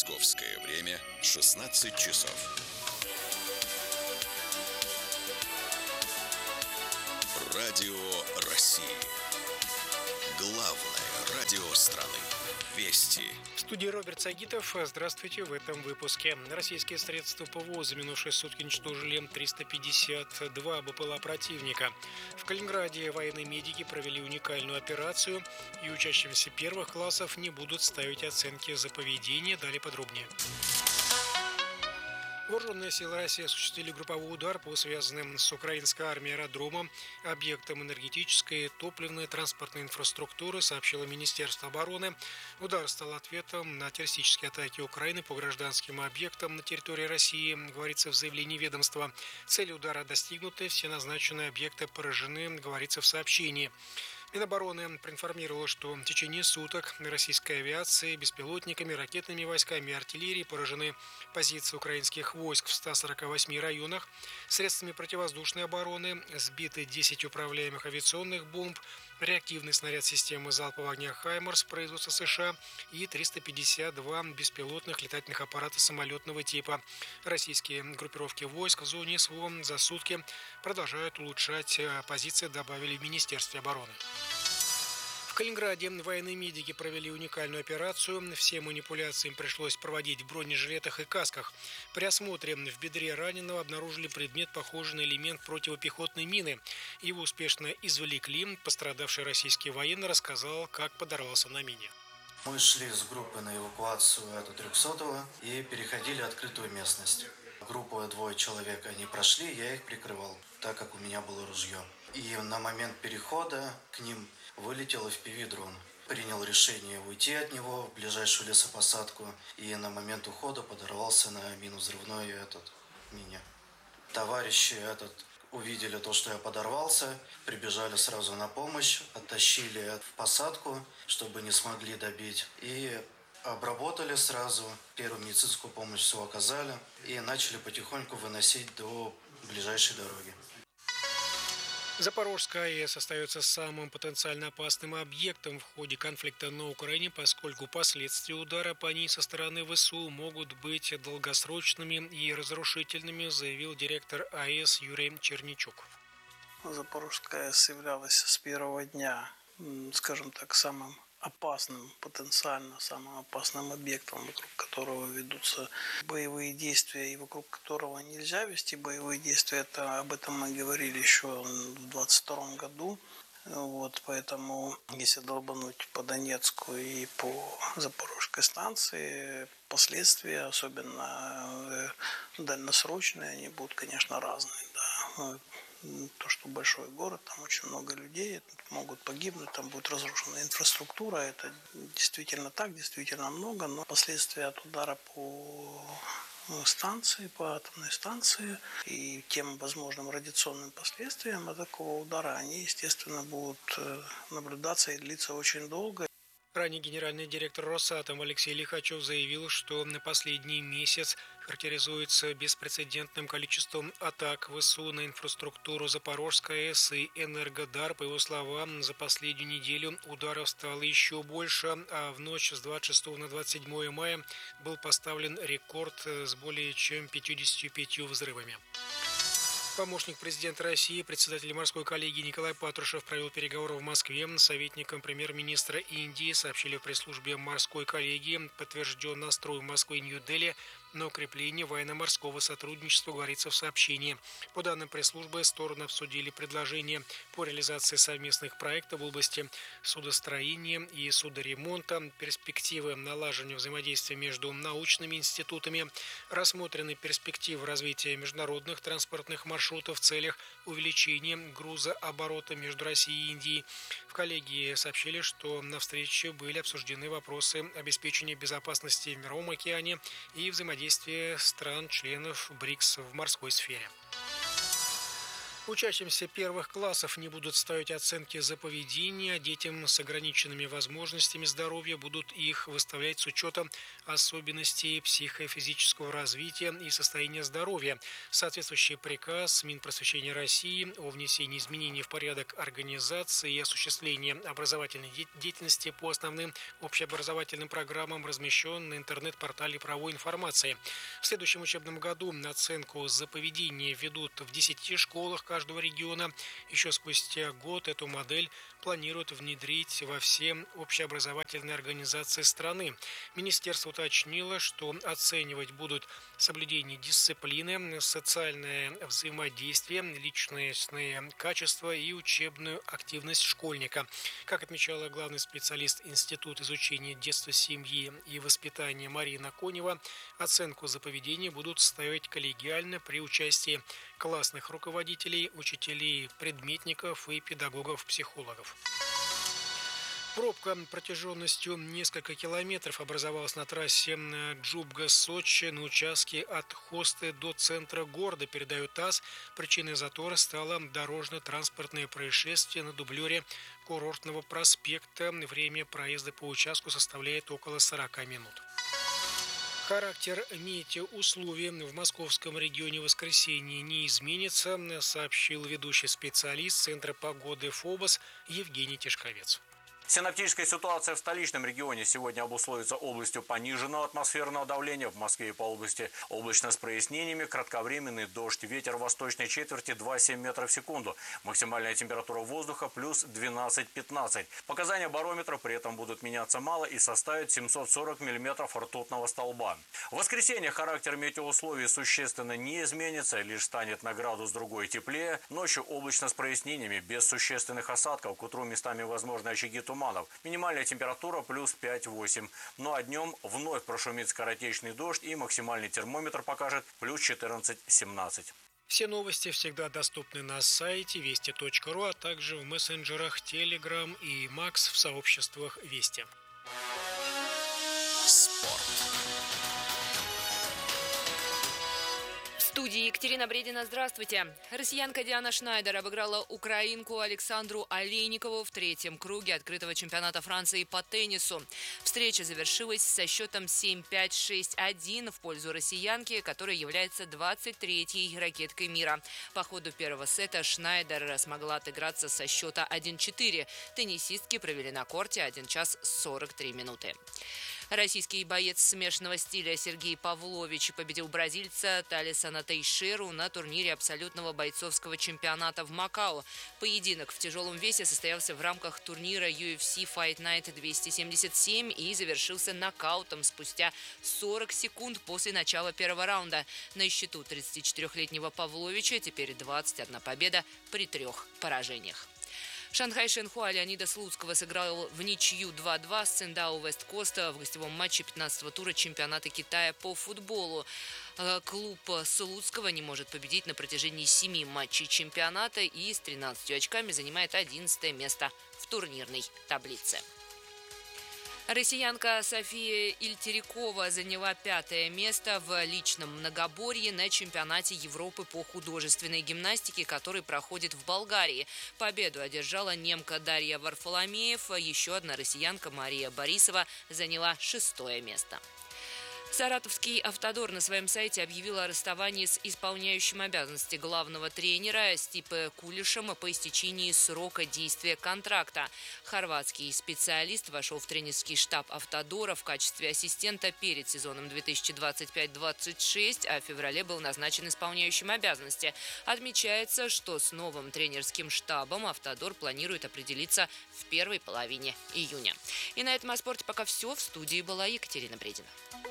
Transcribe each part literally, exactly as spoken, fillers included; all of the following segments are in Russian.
Московское время шестнадцать часов. Радио России. Главное радио страны. Вести. В студии Роберт Сагитов. Здравствуйте. В этом выпуске. Российские средства ПВО за минувшие сутки уничтожили триста пятьдесят два БПЛА противника. В Калининграде военные медики провели уникальную операцию, и учащимся первых классов не будут ставить оценки за поведение. Далее подробнее. Вооруженные силы России осуществили групповой удар по связанным с украинской армией аэродромам, объектам энергетической, топливной, транспортной инфраструктуры, сообщило Министерство обороны. Удар стал ответом на террористические атаки Украины по гражданским объектам на территории России, говорится в заявлении ведомства. Цели удара достигнуты, все назначенные объекты поражены, говорится в сообщении. Минобороны проинформировало, что в течение суток российской авиацией, беспилотниками, ракетными войсками и артиллерией поражены позиции украинских войск в ста сорока восьми районах. Средствами противовоздушной обороны сбиты десять управляемых авиационных бомб, реактивный снаряд системы залпового огня «Хаймарс» производства США и триста пятьдесят два беспилотных летательных аппарата самолетного типа. Российские группировки войск в зоне СВО за сутки продолжают улучшать позиции, добавили в Министерстве обороны. В Калининграде военные медики провели уникальную операцию. Все манипуляции им пришлось проводить в бронежилетах и касках. При осмотре в бедре раненого обнаружили предмет, похожий на элемент противопехотной мины. Его успешно извлекли. Пострадавший российский военный рассказал, как подорвался на мине. Мы шли с группой на эвакуацию от трехсотого и переходили открытую местность. Группу двое человек они прошли, я их прикрывал, так как у меня было ружье. И на момент перехода к ним вылетел эф пи ви-дрон. Принял решение уйти от него в ближайшую лесопосадку и на момент ухода подорвался на минно-взрывной этот мине. Товарищи этот увидели то, что я подорвался, прибежали сразу на помощь, оттащили в посадку, чтобы не смогли добить, и обработали сразу, первую медицинскую помощь все оказали и начали потихоньку выносить до ближайшей дороги. Запорожская АЭС остается самым потенциально опасным объектом в ходе конфликта на Украине, поскольку последствия удара по ней со стороны ВСУ могут быть долгосрочными и разрушительными, заявил директор АЭС Юрий Черничук. Запорожская АЭС являлась с первого дня, скажем так, самым опасным, потенциально самым опасным объектом, вокруг которого ведутся боевые действия и вокруг которого нельзя вести боевые действия. Это, об этом мы говорили еще в двадцать втором году. Вот, поэтому, если долбануть по Донецку и по Запорожской станции, последствия, особенно дальносрочные, они будут, конечно, разные. Да. То, что большой город, там очень много людей, могут погибнуть, там будет разрушена инфраструктура, это действительно так, действительно много, но последствия от удара по станции, по атомной станции и тем возможным радиационным последствиям от такого удара, они, естественно, будут наблюдаться и длиться очень долго. Ранее генеральный директор Росатом Алексей Лихачев заявил, что на последний месяц характеризуется беспрецедентным количеством атак ВСУ на инфраструктуру Запорожской АЭС и Энергодар. По его словам, за последнюю неделю ударов стало еще больше, а в ночь с двадцать шестого на двадцать седьмое мая был поставлен рекорд с более чем пятьюдесятью пятью взрывами. Помощник президента России, председатель морской коллегии Николай Патрушев провел переговоры в Москве с советником премьер-министра Индии, сообщили в пресс-службе морской коллегии. Подтвержден настрой Москвы и Нью-Дели на укрепление военно-морского сотрудничества, говорится в сообщении. По данным пресс-службы, стороны обсудили предложения по реализации совместных проектов в области судостроения и судоремонта, перспективы налаживания взаимодействия между научными институтами, рассмотрены перспективы развития международных транспортных маршрутов в целях увеличения грузооборота между Россией и Индией. В коллегии сообщили, что на встрече были обсуждены вопросы обеспечения безопасности в Мировом океане и взаимодействия стран-членов БРИКС в морской сфере. Учащимся первых классов не будут ставить оценки за поведение, детям с ограниченными возможностями здоровья будут их выставлять с учетом особенностей психофизического развития и состояния здоровья. Соответствующий приказ Минпросвещения России о внесении изменений в порядок организации и осуществления образовательной деятельности по основным общеобразовательным программам размещен на интернет-портале правовой информации. В следующем учебном году оценку за поведение ведут в десяти школах каждого региона. Еще спустя год эту модель планируют внедрить во все общеобразовательные организации страны. Министерство уточнило, что оценивать будут соблюдение дисциплины, социальное взаимодействие, личностные качества и учебную активность школьника. Как отмечала главный специалист Института изучения детства, семьи и воспитания Марина Конева, оценку за поведение будут ставить коллегиально при участии классных руководителей, учителей, предметников и педагогов-психологов. Пробка протяженностью несколько километров образовалась на трассе Джубга-Сочи на участке от Хосты до центра города, передает ТАСС. Причиной затора стало дорожно-транспортное происшествие на дублере Курортного проспекта. Время проезда по участку составляет около сорока минут. Характер метеоусловий в московском регионе в воскресенье не изменится, сообщил ведущий специалист Центра погоды ФОБОС Евгений Тишковец. Синоптическая ситуация в столичном регионе сегодня обусловится областью пониженного атмосферного давления. В Москве и по области облачно с прояснениями, кратковременный дождь, ветер в восточной четверти два целых семь десятых метров в секунду. Максимальная температура воздуха плюс двенадцать-пятнадцать. Показания барометра при этом будут меняться мало и составят семьсот сорок миллиметров ртутного столба. В воскресенье характер метеоусловий существенно не изменится, лишь станет на градус другой теплее. Ночью облачно с прояснениями, без существенных осадков. К утру местами возможны очаги тумана. Минимальная температура плюс пять-восемь. Ну а днем вновь прошумит скоротечный дождь и максимальный термометр покажет плюс четырнадцать-семнадцать. Все новости всегда доступны на сайте вести точка ру, а также в мессенджерах Telegram и Макс в сообществах Вести. Спорт. В студии Екатерина Бредина. Здравствуйте. Россиянка Диана Шнайдер обыграла украинку Александру Олейникову в третьем круге открытого чемпионата Франции по теннису. Встреча завершилась со счетом семь-пять, шесть-один в пользу россиянки, которая является двадцать третьей ракеткой мира. По ходу первого сета Шнайдер смогла отыграться со счета один-четыре. Теннисистки провели на корте один час сорок три минуты. Российский боец смешанного стиля Сергей Павлович победил бразильца Талисана Тейшеру на турнире абсолютного бойцовского чемпионата в Макао. Поединок в тяжелом весе состоялся в рамках турнира ю эф си Fight Night двести семьдесят семь и завершился нокаутом спустя сорок секунд после начала первого раунда. На счету тридцатичетырёхлетнего Павловича теперь двадцать одна победа при трех поражениях. Шанхай Шенхуа Леонида Слуцкого сыграл в ничью два-два с Циндао Вест-Коста в гостевом матче пятнадцатого тура чемпионата Китая по футболу. Клуб Слуцкого не может победить на протяжении семи матчей чемпионата и с тринадцатью очками занимает одиннадцатое место в турнирной таблице. Россиянка София Ильтерикова заняла пятое место в личном многоборье на чемпионате Европы по художественной гимнастике, который проходит в Болгарии. Победу одержала немка Дарья Варфоломеев, еще одна россиянка Мария Борисова заняла шестое место. Саратовский «Автодор» на своем сайте объявил о расставании с исполняющим обязанности главного тренера Стипе Кулишем по истечении срока действия контракта. Хорватский специалист вошел в тренерский штаб «Автодора» в качестве ассистента перед сезоном две тысячи двадцать пять двадцать шесть, а в феврале был назначен исполняющим обязанности. Отмечается, что с новым тренерским штабом «Автодор» планирует определиться в первой половине июня. И на этом о спорте пока все. В студии была Екатерина Бредина.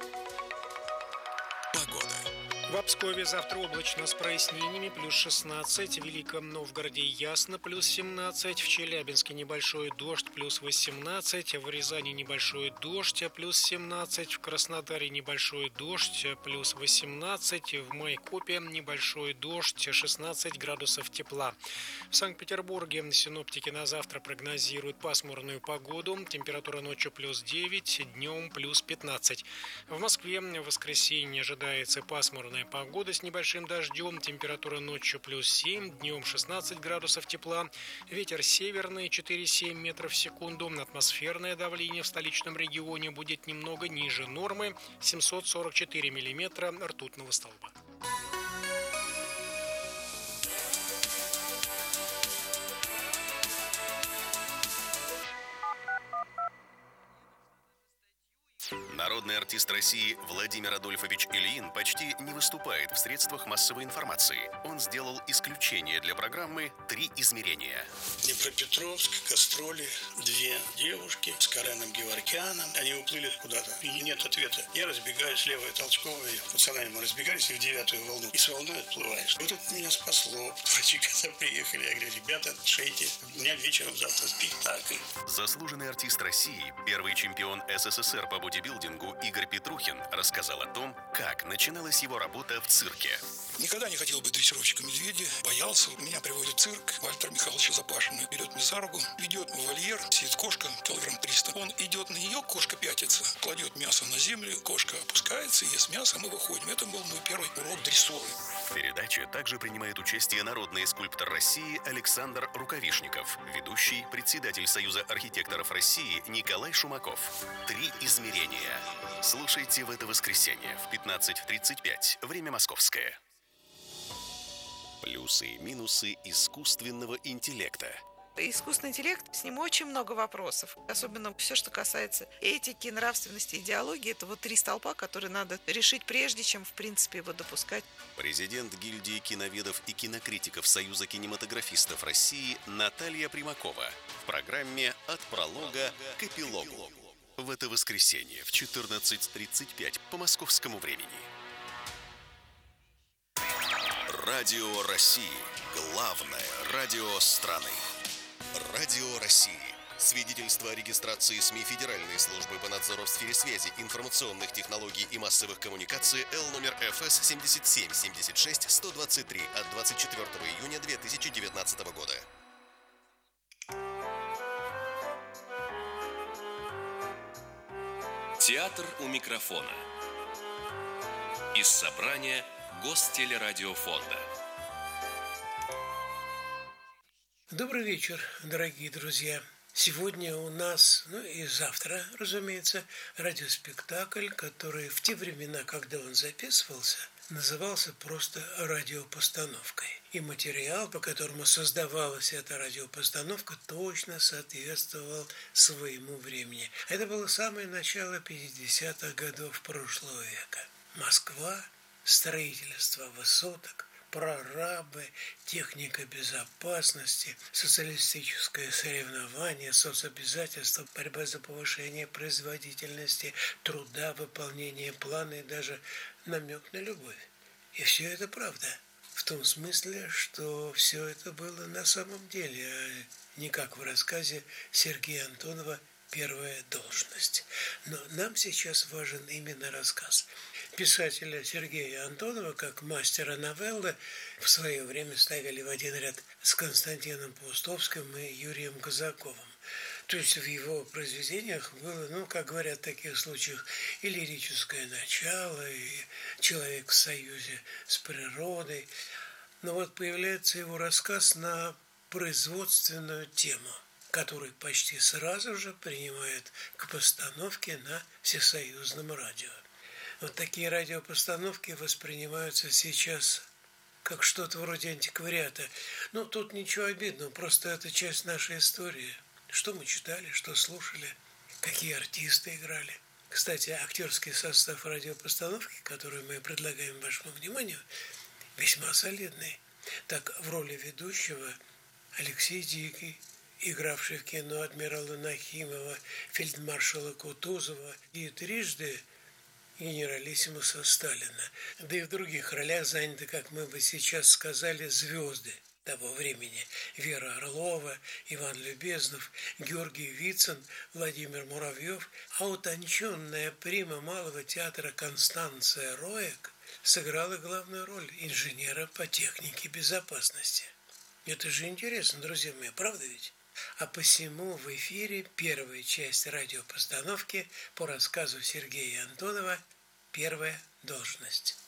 В Обскове завтра облачно с прояснениями, плюс шестнадцать, в Великом Новгороде ясно, плюс семнадцать, в Челябинске небольшой дождь, плюс восемнадцать, в Рязани небольшой дождь, плюс семнадцать, в Краснодаре небольшой дождь, плюс восемнадцать, в Майкопе небольшой дождь, шестнадцать градусов тепла. В Санкт-Петербурге синоптики на завтра прогнозируют пасмурную погоду, температура ночью плюс девять, днем плюс пятнадцать. В Москве в воскресенье ожидается пасмурная Пасмурная погода с небольшим дождем. Температура ночью плюс семь, днем шестнадцать градусов тепла. Ветер северный четыре-семь метров в секунду. Атмосферное давление в столичном регионе будет немного ниже нормы семьсот сорок четыре миллиметра ртутного столба. Народный артист России Владимир Адольфович Ильин почти не выступает в средствах массовой информации. Он сделал исключение для программы «Три измерения». Днепропетровск, гастроли, две девушки с Кареном Геворкяном. Они уплыли куда-то, и нет ответа. Я разбегаюсь, левая толчковая. Пацаны мы разбегались и в девятую волну. И с волной отплываешь. Вот это меня спасло. Врачи, когда приехали, я говорю: ребята, шейте. У меня вечером завтра спектакль. Заслуженный артист России, первый чемпион СССР по бодибилдингу Игорь Петрухин рассказал о том, как начиналась его работа в цирке. Никогда не хотел быть дрессировщиком медведя, боялся. Меня приводит в цирк, Вальтер Михайлович Запашин берет меня за руку, ведет в вольер, сидит кошка, килограмм триста. Он идет на нее, кошка пятится, кладет мясо на землю, кошка опускается, ест мясо, мы выходим. Это был мой первый урок дрессуры. В передаче также принимает участие народный скульптор России Александр Рукавишников, ведущий, председатель Союза архитекторов России Николай Шумаков. «Три измерения». Слушайте в это воскресенье в пятнадцать тридцать пять. Время московское. Плюсы и минусы искусственного интеллекта. Искусственный интеллект, с ним очень много вопросов. Особенно все, что касается этики, нравственности, идеологии. Это вот три столпа, которые надо решить, прежде чем, в принципе, его допускать. Президент гильдии киноведов и кинокритиков Союза кинематографистов России Наталья Примакова в программе «От пролога к эпилогу». В это воскресенье в четырнадцать тридцать пять по московскому времени. Радио России. Главное радио страны. Радио России. Свидетельство о регистрации СМИ Федеральной службы по надзору в сфере связи, информационных технологий и массовых коммуникаций Л номер Ф С семьдесят семь семьдесят шесть сто двадцать три от двадцать четвёртого июня две тысячи девятнадцатого года. Театр у микрофона. Из собрания Гостелерадиофонда. Добрый вечер, дорогие друзья. Сегодня у нас, ну и завтра, разумеется, радиоспектакль, который в те времена, когда он записывался, назывался просто радиопостановкой. И материал, по которому создавалась эта радиопостановка, точно соответствовал своему времени. Это было самое начало пятидесятых годов прошлого века. Москва, строительство высоток, прорабы, техника безопасности, социалистическое соревнование, соцобязательства, борьба за повышение производительности труда, выполнение плана и даже намек на любовь. И все это правда. В том смысле, что все это было на самом деле, а не как в рассказе Сергея Антонова «Первая должность». Но нам сейчас важен именно рассказ. Писателя Сергея Антонова, как мастера новеллы, в свое время ставили в один ряд с Константином Паустовским и Юрием Казаковым. То есть в его произведениях было, ну, как говорят в таких случаях, и лирическое начало, и человек в союзе с природой. Но вот появляется его рассказ на производственную тему, который почти сразу же принимает к постановке на всесоюзном радио. Вот такие радиопостановки воспринимаются сейчас как что-то вроде антиквариата. Ну, тут ничего обидного, просто это часть нашей истории. Что мы читали, что слушали, какие артисты играли. Кстати, актерский состав радиопостановки, который мы предлагаем вашему вниманию, весьма солидный. Так, в роли ведущего Алексей Дикий, игравший в кино адмирала Нахимова, фельдмаршала Кутузова и трижды генералиссимуса Сталина. Да и в других ролях заняты, как мы бы сейчас сказали, звезды того времени. Вера Орлова, Иван Любезнов, Георгий Вицин, Владимир Муравьев, а утонченная прима малого театра Констанция Роек сыграла главную роль инженера по технике безопасности. Это же интересно, друзья мои, правда ведь? А посему в эфире первая часть радиопостановки по рассказу Сергея Антонова «Первая должность».